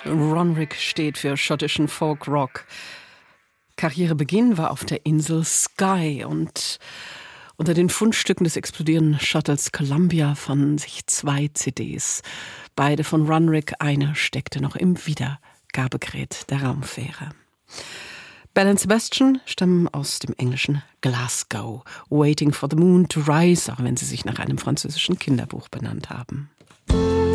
Ronrick steht für schottischen Folk-Rock. Karrierebeginn war auf der Insel Skye und unter den Fundstücken des explodierenden Shuttles Columbia fanden sich 2 CDs. Beide von Ronrick, eine steckte noch im Wiedergabegerät der Raumfähre. Belle and Sebastian stammen aus dem englischen Glasgow. Waiting for the Moon to Rise, auch wenn sie sich nach einem französischen Kinderbuch benannt haben.